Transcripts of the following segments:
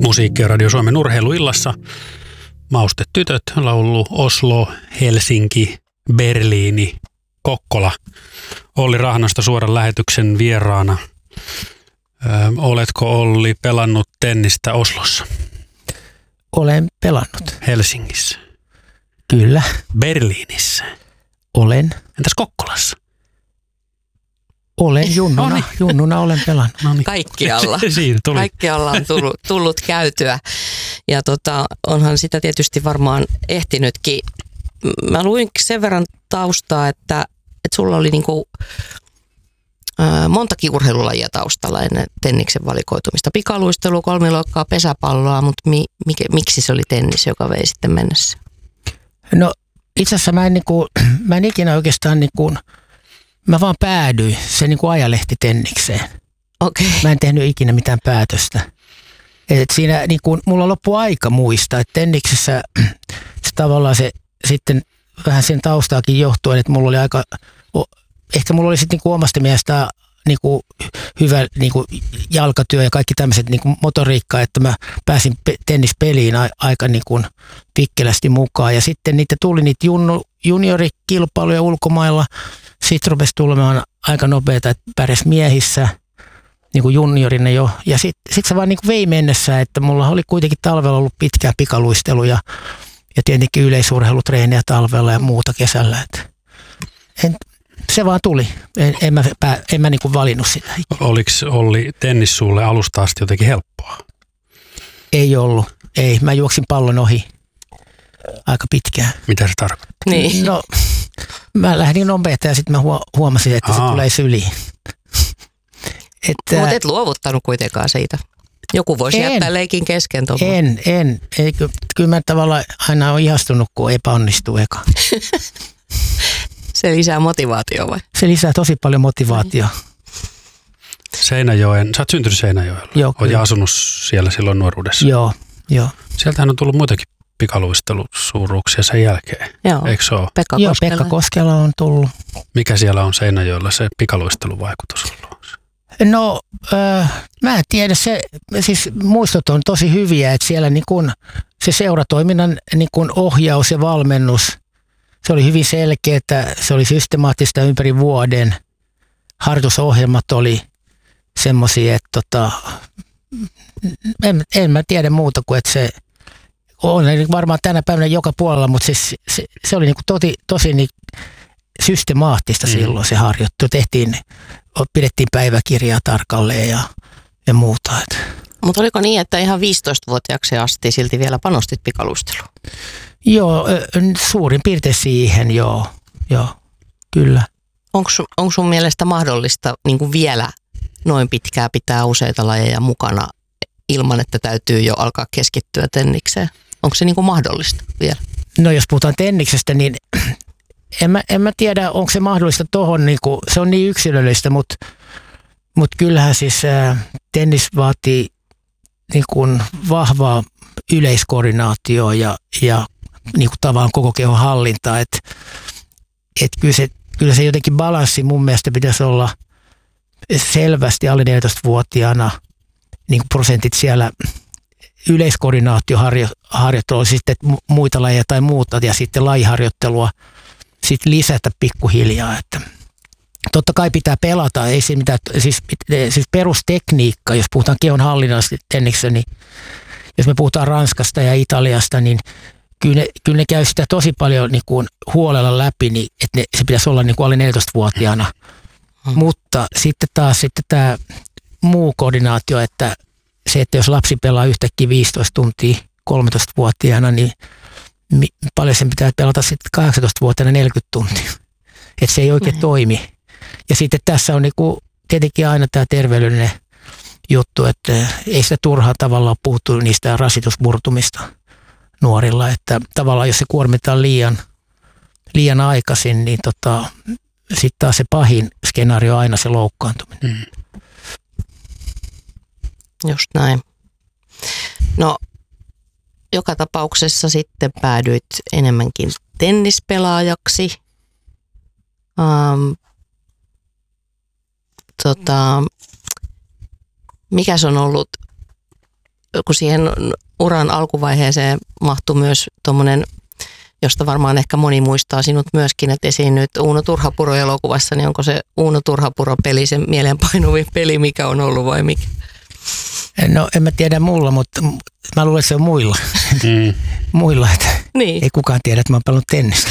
Musiikki ja Radio Suomen urheiluillassa. Maustetytöt laulu Oslo, Helsinki, Berliini, Kokkola. Olli Rahnosta suoran lähetyksen vieraana. Oletko, Olli, pelannut tennistä Oslossa? Olen pelannut. Helsingissä? Kyllä. Berliinissä? Olen. Entäs Kokkolassa? Olen junnuna. Junnuna olen pelannut. No niin. Kaikkialla. Siinä tuli. Kaikkialla on tullut käytyä. Ja onhan sitä tietysti varmaan ehtinytkin. Mä luin sen verran taustaa, että sulla oli niinku montakin urheilulajia taustalla ennen tenniksen valikoitumista. Pikaluistelua, kolmiloikkaa, pesäpalloa, mutta miksi se oli tennis, joka vei sitten mennessä? No itse asiassa mä en ikinä oikeastaan mä vaan päädyin. Se ajalehti tennikseen. Okay. Mä en tehnyt ikinä mitään päätöstä. Et siinä mulla loppui aika muistaa, että tenniksessä se tavallaan se sitten vähän sen taustaakin johtuen, että mulla oli ehkä mulla oli sitten omasta mielestä hyvä jalkatyö ja kaikki tämmöiset motoriikka, että mä pääsin tennispeliin aika vikkelästi mukaan. Ja sitten tuli niitä juniorikilpailuja ulkomailla. Sitten rupesi tulemaan aika nopeata, että pärjäs miehissä juniorina jo. Ja sitten se vaan vei mennessä, että mulla oli kuitenkin talvella ollut pitkää pikaluisteluja ja tietenkin yleisurheilutreeniä talvella ja muuta kesällä. Se vaan tuli. En mä valinnut sitä. Oliko, Olli, tennis sulle alusta asti jotenkin helppoa? Ei ollut. Ei. Mä juoksin pallon ohi aika pitkään. Mitä se tarkoittaa? Niin. No, mä lähdin nopeasti ja sitten mä huomasin, että se tulee syliin. Mutta et luovuttanut kuitenkaan siitä. Joku voisi jättää leikin kesken tuohon. En. Kyllä mä tavallaan aina olen ihastunut, kun epäonnistuu eka. Se lisää motivaatiota vai? Se lisää tosi paljon motivaatiota. Sä oot syntynyt Seinäjoella. Joo, oot ja asunut siellä silloin nuoruudessa. Joo. Sieltähän on tullut muitakin pikaluistelusuuruuksia sen jälkeen. Joo. Eikö se ole? Pekka Koskela on tullut. Mikä siellä on Seinäjoella se pikaluisteluvaikutus ollut? No, mä en tiedä. Siis muistot on tosi hyviä, että siellä se seuratoiminnan ohjaus ja valmennus, se oli hyvin selkeä, että se oli systemaattista ympäri vuoden. Harjoitusohjelmat oli semmoisia, että en mä tiedä muuta kuin, että se on varmaan tänä päivänä joka puolella, mutta se oli tosi systemaattista silloin se harjoittelu. Pidettiin päiväkirjaa tarkalleen ja muuta. Mutta oliko niin, että ihan 15-vuotiaaksi asti silti vielä panostit pikaluisteluun? Joo, suurin piirtein siihen, joo, kyllä. Onko sun mielestä mahdollista vielä noin pitkään pitää useita lajeja mukana ilman, että täytyy jo alkaa keskittyä tennikseen? Onko se mahdollista vielä? No jos puhutaan tenniksestä, niin en mä tiedä, onko se mahdollista tohon, se on niin yksilöllistä, mutta kyllähän siis tennis vaatii vahvaa yleiskoordinaatioa ja tavallaan koko kehon hallintaa, että kyllä se jotenkin balanssi mun mielestä pitäisi olla selvästi alle 14-vuotiaana prosentit siellä yleiskoordinaatioharjoittelua, sitten muita lajeja tai muuta ja sitten lajiharjoittelua sitten lisätä pikkuhiljaa, että totta kai pitää pelata, ei se mitään, siis perustekniikka, jos puhutaan kehon hallinnasta tenniksessä, niin jos me puhutaan Ranskasta ja Italiasta, niin kyllä ne käy sitä tosi paljon huolella läpi, niin että se pitäisi olla alle 14-vuotiaana. Mutta sitten taas tämä muu koordinaatio, että se, että jos lapsi pelaa yhtäkkiä 15 tuntia 13-vuotiaana, niin paljon sen pitää pelata sitten 18-vuotiaana 40 tuntia. Että se ei oikein toimi. Ja sitten tässä on tietenkin aina tämä terveydellinen juttu, että ei sitä turhaan tavallaan puhuttu niistä rasitusmurtumista nuorilla. Että tavallaan jos se kuormitaan liian aikaisin, niin sitten taas se pahin skenaario on aina se loukkaantuminen. Just näin. No, joka tapauksessa sitten päädyit enemmänkin tennispelaajaksi. Mikäs on ollut kun siihen uran alkuvaiheeseen mahtui myös tuommoinen, josta varmaan ehkä moni muistaa sinut myöskin, että esiinnyt Uuno Turhapuro-elokuvassa, niin onko se Uuno Turhapuro-peli se mieleenpainuvin peli, mikä on ollut vai mikä? No en mä tiedä mulla, mutta mä luulen, että se on muilla. Muilla, että niin. Ei kukaan tiedä, että mä oon pelannut tennistä.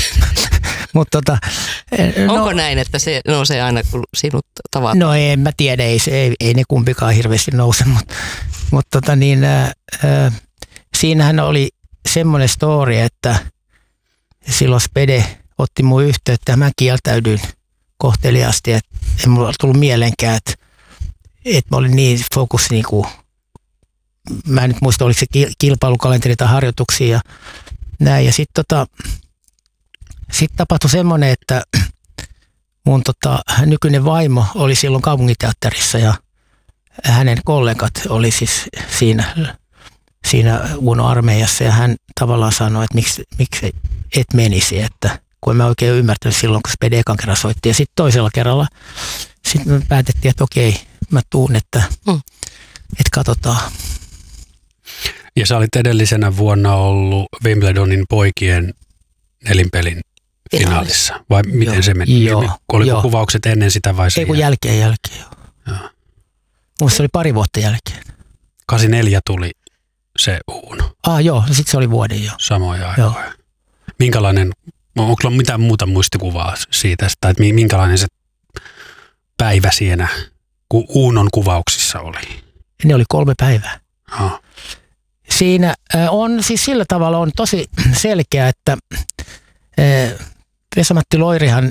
Onko näin, että se nousee aina, kun sinut tavataan? No en mä tiedä, ei ne kumpikaan hirveästi nouse, mutta siinähän oli semmoinen story, että silloin Spede otti mun yhteyttä ja mä kieltäydyin kohteliaasti, että ei mulla tullut mielenkään, että mä olin niin fokus niinku, mä en nyt muista, oliko se kilpailukalenteri tai harjoituksia ja näin. Ja sitten tapahtui semmoinen, että mun nykyinen vaimo oli silloin kaupunginteatterissa ja hänen kollegat oli siis siinä Uno-armeijassa ja hän tavallaan sanoi, että miksi et menisi, että kun en mä oikein ymmärtänyt silloin, kun Spede ekan kerran soitti. Ja sitten toisella kerralla sitten me päätettiin, että okei, mä tuun, että katsotaan. Ja sä olit edellisenä vuonna ollut Wimbledonin poikien nelinpelin finaalissa. Vai miten se meni? Oliko kuvaukset ennen sitä vai sen? Ei kun jälkeen joo. Musta se oli pari vuotta jälkeen. 84 tuli se Uuno. Joo, sitten se oli vuoden jo. Samoja aikoja. Minkälainen, onko mitään muuta muistikuvaa siitä, että minkälainen se päivä siinä Uunon kuvauksissa oli? Ne oli 3 päivää. Oh. Siinä on siis sillä tavalla on tosi selkeä, että Vesa-Matti Loirihan,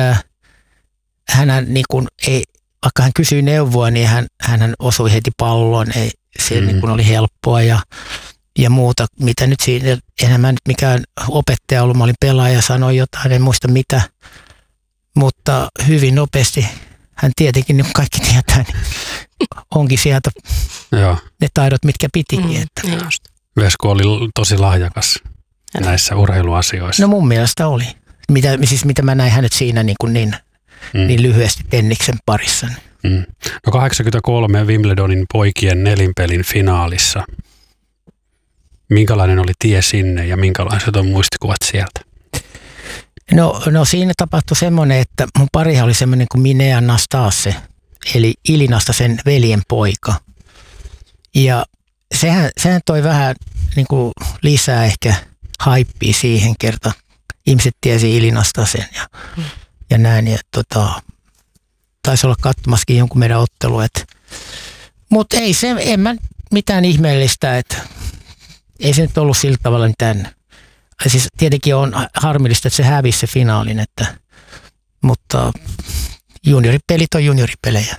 niin kuin ei, vaikka hän kysyi neuvoa, niin hän osui heti palloon. Se niin kuin oli helppoa ja muuta, mitä nyt siinä, enhän mä nyt mikään opettaja ollut, mä olin pelaaja, sanoin jotain, en muista mitä, mutta hyvin nopeasti, hän tietenkin, niin kaikki tietää, niin onkin sieltä ne taidot, mitkä pitikin. Vesko oli tosi lahjakas näissä urheiluasioissa. No mun mielestä oli. Mitä mä näin hänet siinä niin lyhyesti tenniksen parissa. No 83 Wimbledonin poikien nelinpelin finaalissa. Minkälainen oli tie sinne ja minkälaiset on muistikuvat sieltä? No siinä tapahtui semmoinen, että mun parihan oli semmoinen kuin Minea Nastase, eli Ilinastasen veljen poika. Ja sehän toi vähän niin kuin lisää ehkä haippia siihen kertaan. Ihmiset tiesi Ilinastasen ja näin. Ja taisi olla katsomassakin jonkun meidän ottelu. Mutta en mä mitään ihmeellistä, että ei se nyt ollut sillä tavalla mitään. Siis tietenkin on harmillista, että se hävisi se finaalin, mutta junioripelit on junioripelejä.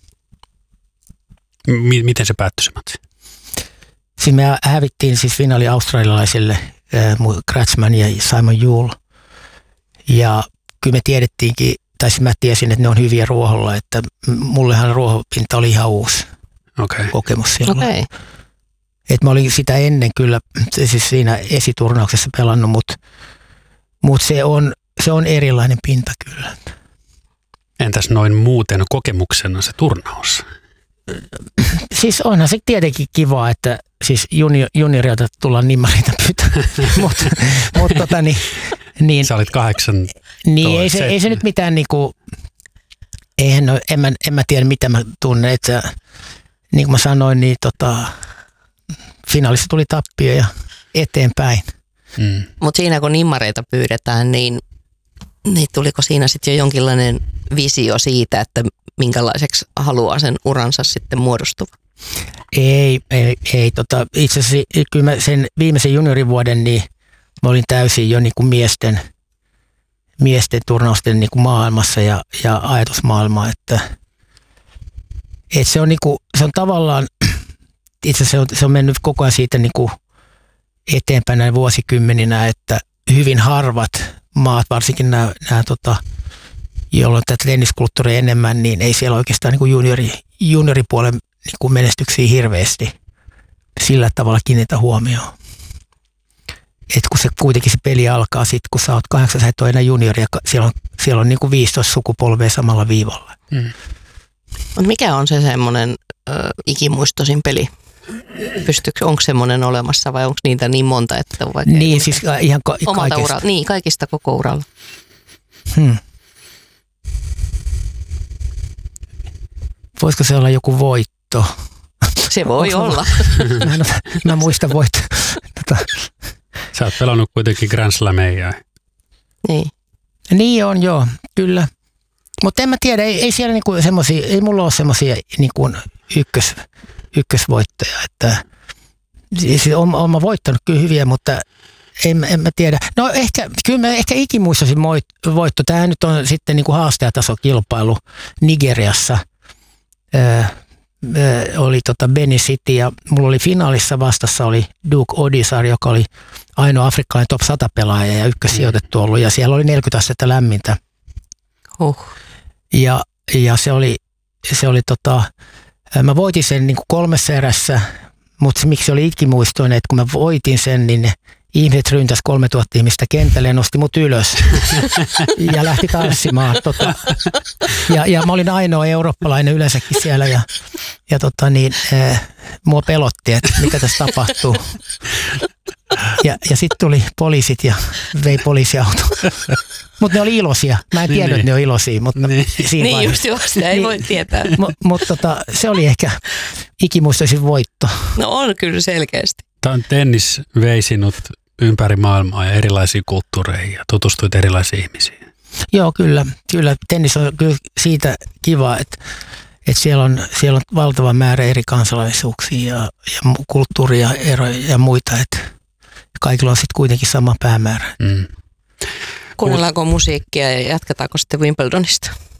Miten se päättyi se matsi? Siis me hävittiin siis finaali australialaisille Kratzmann ja Simon Juul. Ja kyllä me tiedettiinkin, tai mä tiesin, että ne on hyviä ruoholla, että mullehan ruohopinta oli ihan uusi kokemus silloin. Okay. Et mä olin sitä ennen kyllä siis siinä esiturnauksessa pelannut, mutta se on erilainen pinta kyllä. Entäs noin muuten kokemuksena se turnaus? Siis onhan se tietenkin kiva, että siis juniorilta tullaan nimmareita pyytämään, mutta niin. Sä olit 8. Niin ei se nyt mitään niinku, en mä tiedä mitä mä tunnen, että niin kuin mä sanoin, niin finaalissa tuli tappio ja eteenpäin. Mutta siinä kun nimmareita pyydetään, niin tuliko siinä sitten jo jonkinlainen visio siitä, että minkälaiseksi haluaa sen uransa sitten muodostuva? Ei. Itse asiassa kyllä mä sen viimeisen juniorivuoden, niin mä olin täysin jo niin kuin miesten turnausten niin kuin maailmassa ja ajatusmaailmaa, että se on niinku, se on tavallaan, itse asiassa se on mennyt koko ajan siitä niinku eteenpäin näin vuosikymmeninä, että hyvin harvat maat, varsinkin nämä joilla on tätä tenniskulttuuria enemmän, niin ei siellä oikeastaan niinku junioripuolen niinku menestyksiä hirveästi sillä tavalla kiinnitä huomioon. Et kun se kuitenkin se peli alkaa sitten, kun sä oot 8, sä et ole enää juniori ja siellä on niinku 15 sukupolvea samalla viivalla. Mutta mikä on se semmoinen ikimuistoisin peli? onko semmoinen olemassa vai onko niitä niin monta, että vaikka niin, siis ihan omalta uralta. Niin, kaikista koko uralla. Voisiko se olla joku voitto? Se voi olla. Mä muistan voitto. Sä oot pelannut kuitenkin Grand Slameja. Niin. Niin on, joo, kyllä. Mutta en mä tiedä, ei siellä niinku semmosia, ei mulla ole semmosia niinku ykkösvoittoja, että siis olen mä voittanut kyllä hyviä, mutta en mä tiedä. No kyllä mä ehkä ikimuistoisin voitto. Tämä nyt on sitten niinku haastajataso-kilpailu Nigeriassa. Oli Benin City ja mulla oli finaalissa vastassa oli Duke Odisar, joka oli ainoa afrikkalainen top 100 pelaaja ja ykkössijoitettu ollut ja siellä oli 40 astetta lämmintä. Ja se oli mä voitin sen niin kuin 3 erässä, mutta miksi se oli ikimuistoinen, että kun mä voitin sen, niin ne ihmiset ryntäs 3000 ihmistä kentälle ja nosti mut ylös ja lähti tanssimaan. Ja mä olin ainoa eurooppalainen yleensäkin siellä ja mua pelotti, että mitä tässä tapahtuu. Ja sitten tuli poliisit ja vei poliisiauto. Mutta ne oli iloisia. Mä en tiedä, että ne on iloisia. Mutta niin just sitä ei voi tietää. Mutta se oli ehkä ikimuistoisin voitto. No on kyllä selkeästi. Tennis vei sinut ympäri maailmaa ja erilaisiin kulttuureihin ja tutustuit erilaisiin ihmisiin. Joo, kyllä. Tennis on kyllä siitä kiva, että siellä on valtava määrä eri kansalaisuuksia ja kulttuuria, eroja ja muita. Että kaikilla on sitten kuitenkin sama päämäärä. Kuunnellaanko musiikkia ja jatketaanko sitten Wimbledonista?